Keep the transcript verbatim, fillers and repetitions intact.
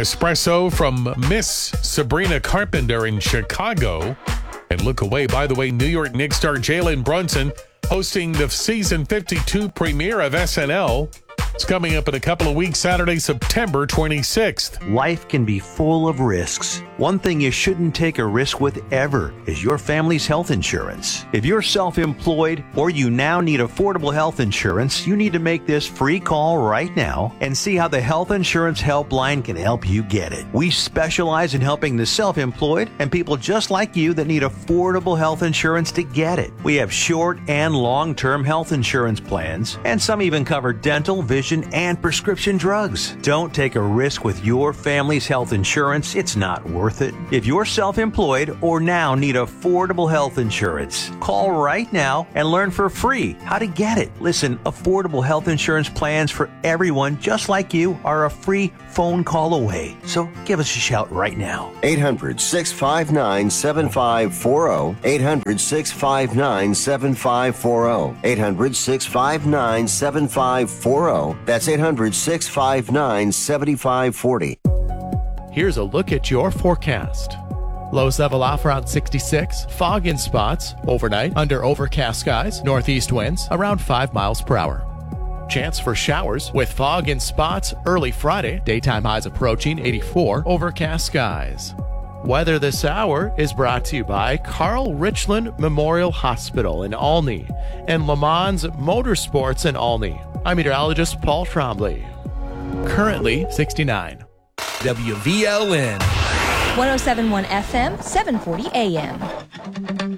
Espresso from Miss Sabrina Carpenter in Chicago. And look away, by the way, New York Knicks star Jalen Brunson hosting the season fifty-two premiere of S N L. It's coming up in a couple of weeks, Saturday, September twenty-sixth. Life can be full of risks. One thing you shouldn't take a risk with ever is your family's health insurance. If you're self-employed or you now need affordable health insurance, you need to make this free call right now and see how the Health Insurance Helpline can help you get it. We specialize in helping the self-employed and people just like you that need affordable health insurance to get it. We have short and long-term health insurance plans, and some even cover dental, vision, and prescription drugs. Don't take a risk with your family's health insurance. It's not worth it. If you're self-employed or now need affordable health insurance, call right now and learn for free how to get it. Listen, affordable health insurance plans for everyone just like you are a free phone call away. So give us a shout right now. eight hundred, six five nine, seven five four zero. eight hundred, six five nine, seven five four zero. eight hundred, six five nine, seven five four zero. That's eight hundred, six five nine, seven five four zero. Here's a look at your forecast. Lows level off around sixty-six. Fog in spots overnight under overcast skies. Northeast winds around five miles per hour. Chance for showers with fog in spots early Friday. Daytime highs approaching eighty-four. Overcast skies. Weather this hour is brought to you by Carl Richland Memorial Hospital in Olney and Le Mans Motorsports in Olney. I'm meteorologist Paul Trombley. Currently sixty-nine. W V L N one oh seven point one F M, seven forty A M.